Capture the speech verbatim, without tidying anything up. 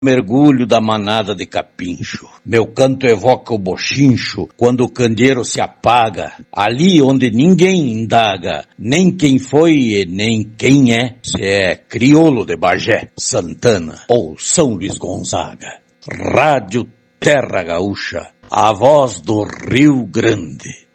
mergulho da manada de capincho. Meu canto evoca o bochincho quando o candeeiro se apaga, ali onde ninguém indaga, nem quem foi e nem quem é, se é crioulo de Bagé, Santana ou São Luís Gonzaga. Rádio Terra Gaúcha, a voz do Rio Grande.